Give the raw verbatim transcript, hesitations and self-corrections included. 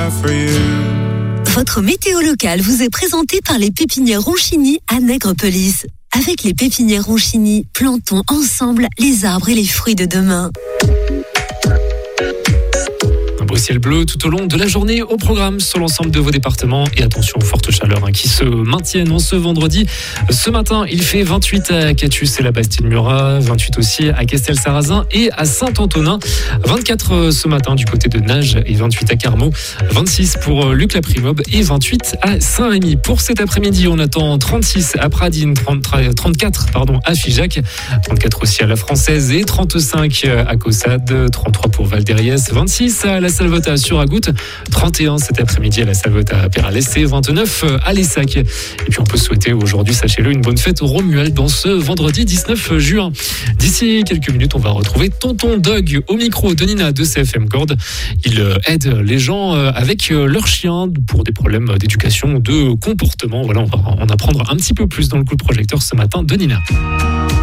have for you. Votre météo locale vous est présentée par les pépinières Ronchini à Nègrepelisse. Avec les pépinières Ronchini, plantons ensemble les arbres et les fruits de demain. Un beau ciel bleu tout au long de la journée au programme sur l'ensemble de vos départements. Et attention aux fortes chaleurs hein, qui se maintiennent en ce vendredi. Ce matin, il fait vingt-huit à Catus et la Bastille-Murat, vingt-huit aussi à Castel-Sarrazin et à Saint-Antonin. vingt-quatre ce matin du côté de Nages et vingt-huit à Carmaux. vingt-six pour Luc-la-Primobe et vingt-huit à Saint-Rémy. Pour cet après-midi, on attend trente-six à Pradines, trente, trente-quatre pardon, à Figeac, trente-quatre aussi à la Française et trente-cinq à Caussade, trente-trois pour Val-d'Eriès, vingt-six à la Salvetat sur Agout, trente et un cet après-midi à la Salvetat à Péralès et vingt-neuf à Lessac. Et puis on peut souhaiter aujourd'hui, sachez-le, une bonne fête au Romuald dans ce vendredi dix-neuf juin. D'ici quelques minutes, on va retrouver Tonton Doug au micro de Nina de C F M Cord. Il aide les gens avec leurs chiens pour des problèmes d'éducation, de comportement. Voilà, on va en apprendre un petit peu plus dans le coup de projecteur ce matin de Nina.